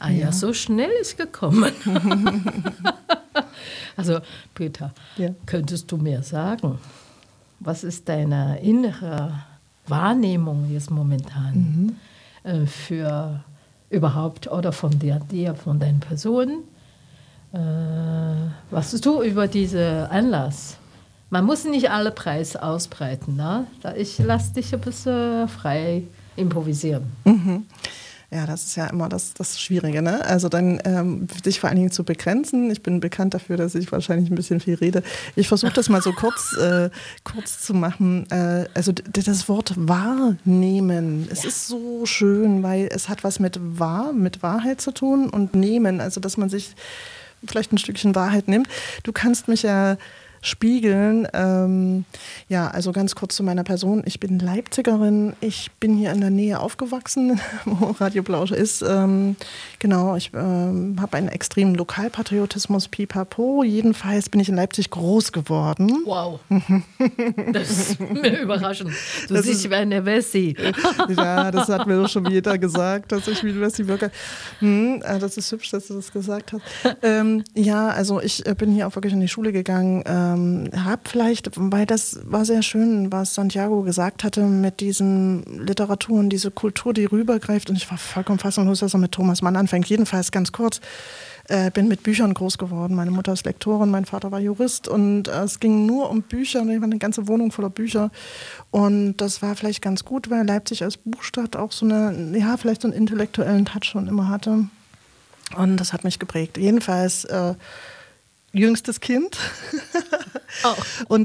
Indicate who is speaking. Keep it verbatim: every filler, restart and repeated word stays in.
Speaker 1: Ah ja, ja, so schnell ist gekommen. Also Peter, ja. Könntest du mir sagen, was ist deine innere Wahrnehmung jetzt momentan mhm. äh, für überhaupt oder von dir, dir von deinen Personen? Äh, was hast du über diesen Anlass? Man muss nicht alle Preise ausbreiten. Ne? Ich lasse dich ein bisschen frei improvisieren.
Speaker 2: Mhm. Ja, das ist ja immer das, das Schwierige, ne? Also dann ähm, sich vor allen Dingen zu begrenzen. Ich bin bekannt dafür, dass ich wahrscheinlich ein bisschen viel rede. Ich versuche das mal so kurz, äh, kurz zu machen. Äh, also d- das Wort wahrnehmen, es ja. ist so schön, weil es hat was mit wahr, mit Wahrheit zu tun und nehmen. Also dass man sich vielleicht ein Stückchen Wahrheit nimmt. Du kannst mich ja spiegeln. Ähm, ja, also ganz kurz zu meiner Person. Ich bin Leipzigerin. Ich bin hier in der Nähe aufgewachsen, wo Radio Blausch ist. Ähm, genau, ich ähm, habe einen extremen Lokalpatriotismus, pipapo. Jedenfalls bin ich in Leipzig groß geworden.
Speaker 1: Wow, das ist mir überraschend. Du das siehst wie eine Wessi.
Speaker 2: Ja, das hat mir doch schon jeder gesagt, dass ich wie eine Wessi wirke. Hm, das ist hübsch, dass du das gesagt hast. Ähm, ja, also ich bin hier auch wirklich in die Schule gegangen. Ähm, Hab vielleicht, weil das war sehr schön, was Santiago gesagt hatte, mit diesen Literaturen, diese Kultur, die rübergreift. Und ich war vollkommen fassungslos, dass er mit Thomas Mann anfängt. Jedenfalls ganz kurz, äh, bin mit Büchern groß geworden. Meine Mutter ist Lektorin, mein Vater war Jurist. Und äh, es ging nur um Bücher. Und ich war eine ganze Wohnung voller Bücher. Und das war vielleicht ganz gut, weil Leipzig als Buchstadt auch so eine, ja, vielleicht so einen intellektuellen Touch schon immer hatte. Und das hat mich geprägt. Jedenfalls äh, jüngstes Kind.
Speaker 1: Oh.
Speaker 2: Und